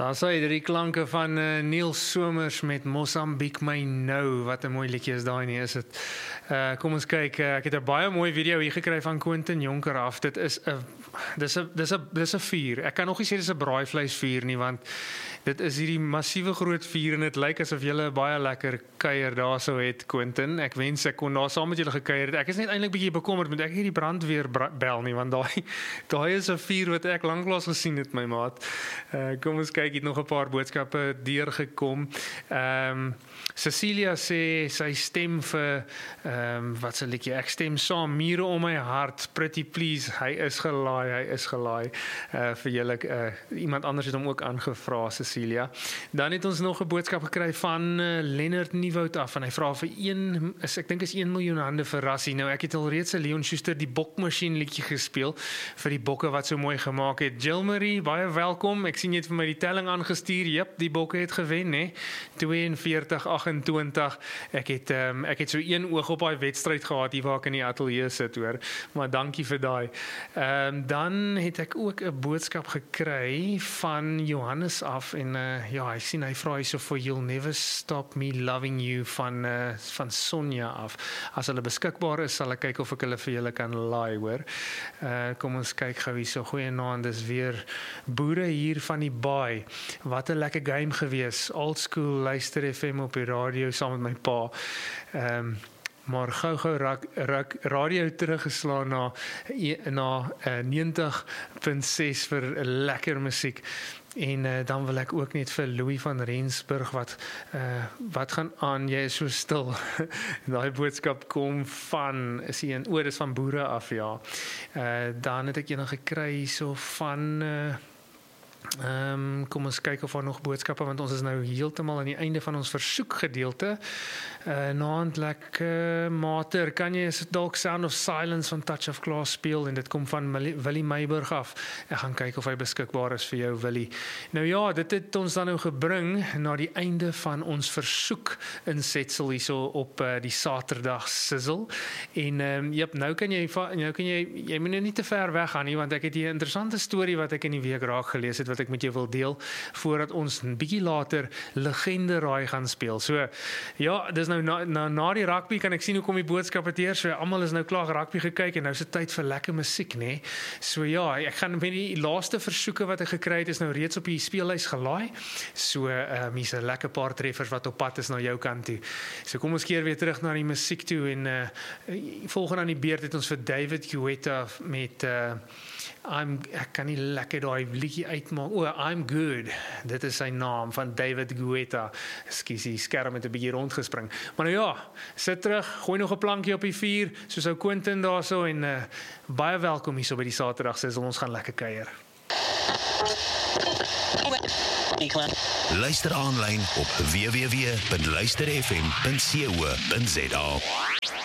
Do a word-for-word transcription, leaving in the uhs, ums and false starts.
Daar sê die klanke van uh, Neil Somers met Mosambik My Nou. Wat 'n mooi liedjie is daai nie, is dit. Uh, kom ons kyk, uh, ek het 'n baie mooi video hier gekry van Quentin Jonker af. Dit is 'n dis 'n dis 'n dis 'n vuur. Ek kan nog nie sê dis 'n braaivleisvuur nie, want dit is hierdie massiewe groot vuur en dit lyk asof jy 'n baie lekker kuier daar sou het, Quentin. Ek wens ek kon daar saam met julle gekuier het. Ek is net eintlik bietjie bekommerd met ek hierdie brandweer bel nie, want daai daai is 'n vuur wat ek lanklaas gesien het, my maat. Uh, kom ons kyk, het nog 'n paar boodskappe deurgekom. Ehm um, Cecilia sê sy stem vir ehm um, wat se liedjie? Ek stem saam, Mure om my hart, Pretty Please. Hy is gelaai, hy is gelaai. Uh vir julle uh, iemand anders het hom ook aangevra, Cecilia. Dan het ons nog 'n boodskap gekry van uh, Lennard Nieuwoud af en hy vra vir een is ek dink is een miljoen hande vir Rassie. Nou ek het al reeds 'n Leon Schuster die Bokmasjien liedjie gespeel vir die bokke wat so mooi gemaak het. Jill Marie, baie welkom. Ek sien jy het vir my die telling aangestuur. Jep, die bokke het gewen, hè. twee en veertig agentwintig. Ek het um, ek het so een oog op daai wedstryd gehad hier waar ek in die ateljee sit, hoor. Maar dankie vir daai. Ehm um, dan het ek ook 'n boodskap gekry van Johannes af en uh, ja, ek sien hy vra hierso for You'll Never Stop Me Loving You van uh, van Sonja af. As hulle beskikbaar is, sal ek kyk of ek hulle vir julle kan laai, hoor. Uh, kom ons kyk gou hierso. Goeienaand, dis weer boere hier van die baai. Wat 'n lekker game gewees. Old school luister F M op die radio saam met my pa. Ehm um, maar gou-gou rak, rak radio teruggeslaan na na uh, negentig punt ses vir lekker musiek. En uh, dan wil ek ook net vir Louis van Rensburg wat uh, wat gaan aan, jy is so stil. Daai boodskap kom van is hier 'n oor is van boere af, ja. Uh, dan het ek eendag gekry so van uh, Ehm um, kom ons kyk of daar nog boodskappe, want ons is nou heeltemal aan die einde van ons versoek gedeelte. Uh, Naandlik uh, Mater, kan jy dalk Sound of Silence van Touch of Class speel en dit kom van Willie Meiburg af. Ek gaan kyk of hy beskikbaar is vir jou, Willie. Nou ja, dit het ons dan nou gebring na die einde van ons versoek insetsel hierso op uh, die Saterdag Sizzle. En ehm um, jep, nou kan jy nou kan jy jy moet nou nie te ver weg gaan nie, want ek het hier 'n interessante storie wat ek in die week raak gelees het wat ek met jou wil deel voordat ons 'n bietjie later Legende Raai gaan speel. So ja, dis nou na, na, na die rugby kan ek sien hoe kom die boodskappe teer. So almal is nou klaar rugby gekyk en nou is dit tyd vir lekker musiek, nê. So ja, ek gaan met die laaste versoeke wat ek gekry het is nou reeds op die speellys gelaai. So ehm um, hier's 'n lekker paar treffers wat op pad is na jou kant toe. So kom ons keer weer terug na die musiek toe en uh, volgende aan die beurt het ons vir David Guetta met uh, I'm ek kan nie lekker daai liedjie uitmaak. O, oh, I'm Good. Dit is sy naam van David Guetta. Ekskuus, die skerm het 'n bietjie rondgespring. Maar nou ja, sit terug, gooi nog 'n plankie op die vuur, soos ou Quentin daarso en uh, baie welkom hierso by die Saterdag Sizzle. Ons gaan lekker kuier. Luister aanlyn op w w w punt luister f m punt co punt za.